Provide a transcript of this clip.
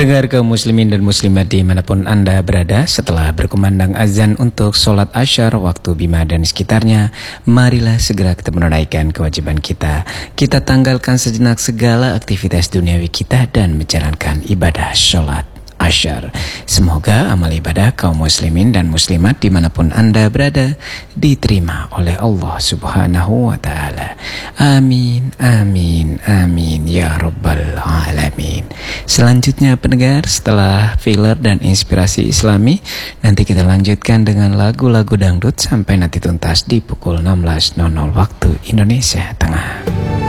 Pendengar kaum muslimin dan muslimat dimanapun Anda berada, setelah berkumandang azan untuk sholat asyar waktu Bima dan sekitarnya, marilah segera kita menunaikan kewajiban kita. Kita tanggalkan sejenak segala aktivitas duniawi kita dan menjalankan ibadah sholat asyar. Semoga amal ibadah kaum muslimin dan muslimat dimanapun Anda berada diterima oleh Allah Subhanahu wa ta'ala. Amin, amin, amin ya rabbal alamin. Selanjutnya pendengar, setelah filler dan inspirasi islami, nanti kita lanjutkan dengan lagu-lagu dangdut sampai nanti tuntas di pukul 16.00 waktu Indonesia Tengah.